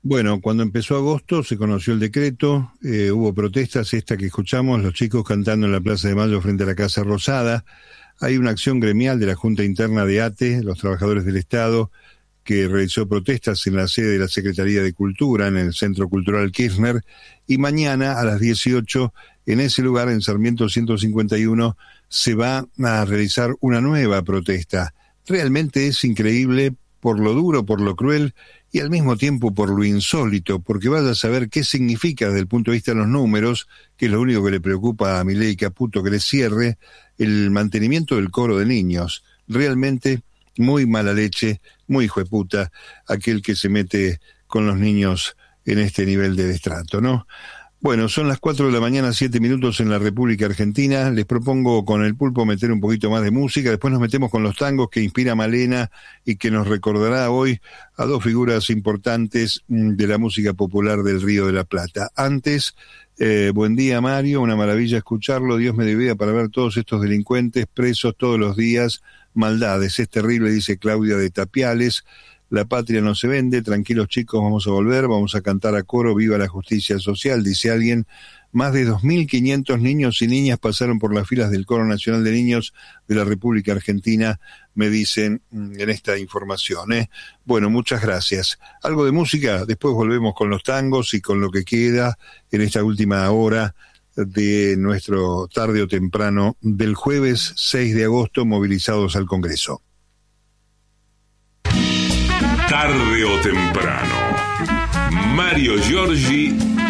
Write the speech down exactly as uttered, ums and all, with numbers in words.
Bueno, cuando empezó agosto se conoció el decreto, eh, hubo protestas, esta que escuchamos, los chicos cantando en la Plaza de Mayo frente a la Casa Rosada. Hay una acción gremial de la Junta Interna de A T E, los trabajadores del Estado, que realizó protestas en la sede de la Secretaría de Cultura, en el Centro Cultural Kirchner, y mañana a las dieciocho, en ese lugar, en Sarmiento ciento cincuenta y uno, se va a realizar una nueva protesta. Realmente es increíble por lo duro, por lo cruel y al mismo tiempo por lo insólito, porque vaya a saber qué significa desde el punto de vista de los números, que es lo único que le preocupa a Milei Caputo que le cierre, el mantenimiento del coro de niños. Realmente muy mala leche, muy hijueputa, aquel que se mete con los niños en este nivel de destrato, ¿no? Bueno, son las cuatro de la mañana, siete minutos en la República Argentina. Les propongo con el Pulpo meter un poquito más de música. Después nos metemos con los tangos que inspira Malena y que nos recordará hoy a dos figuras importantes de la música popular del Río de la Plata. Antes, eh, buen día Mario, una maravilla escucharlo. Dios me dé vida para ver todos estos delincuentes presos todos los días. Maldades, es terrible, dice Claudia de Tapiales. La patria no se vende, tranquilos chicos, vamos a volver, vamos a cantar a coro, viva la justicia social, dice alguien. Más de dos mil quinientos niños y niñas pasaron por las filas del Coro Nacional de Niños de la República Argentina, me dicen en esta información, ¿eh? Bueno, muchas gracias. Algo de música, después volvemos con los tangos y con lo que queda en esta última hora de nuestro tarde o temprano del jueves seis de agosto, movilizados al Congreso. Tarde o temprano, Mario Giorgi